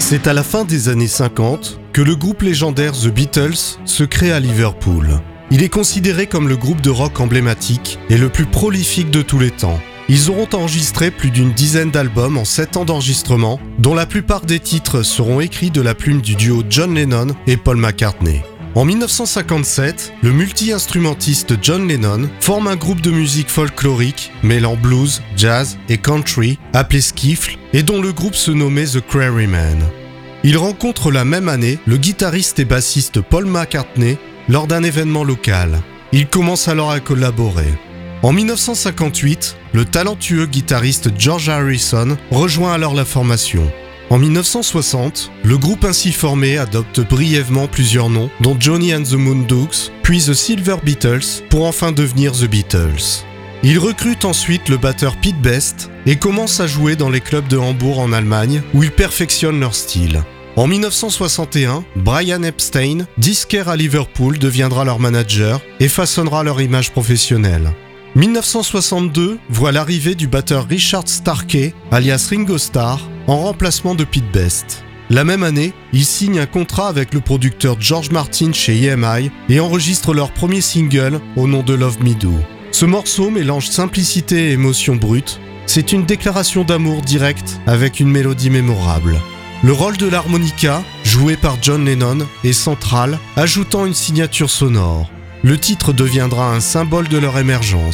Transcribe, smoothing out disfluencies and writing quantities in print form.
C'est à la fin des années 50 que le groupe légendaire The Beatles se crée à Liverpool. Il est considéré comme le groupe de rock emblématique et le plus prolifique de tous les temps. Ils auront enregistré plus d'une dizaine d'albums en 7 ans d'enregistrement, dont la plupart des titres seront écrits de la plume du duo John Lennon et Paul McCartney. En 1957, le multi-instrumentiste John Lennon forme un groupe de musique folklorique mêlant blues, jazz et country, appelé Skiffle, et dont le groupe se nommait The Quarrymen. Il rencontre la même année le guitariste et bassiste Paul McCartney lors d'un événement local. Ils commencent alors à collaborer. En 1958, le talentueux guitariste George Harrison rejoint alors la formation. En 1960, le groupe ainsi formé adopte brièvement plusieurs noms, dont Johnny and the Moondooks, puis The Silver Beatles, pour enfin devenir The Beatles. Ils recrutent ensuite le batteur Pete Best et commencent à jouer dans les clubs de Hambourg en Allemagne, où ils perfectionnent leur style. En 1961, Brian Epstein, disquaire à Liverpool, deviendra leur manager et façonnera leur image professionnelle. 1962 voit l'arrivée du batteur Richard Starkey, alias Ringo Starr, en remplacement de Pete Best. La même année, ils signent un contrat avec le producteur George Martin chez EMI et enregistrent leur premier single au nom de Love Me Do. Ce morceau mélange simplicité et émotion brute. C'est une déclaration d'amour directe avec une mélodie mémorable. Le rôle de l'harmonica, joué par John Lennon, est central, ajoutant une signature sonore. Le titre deviendra un symbole de leur émergence.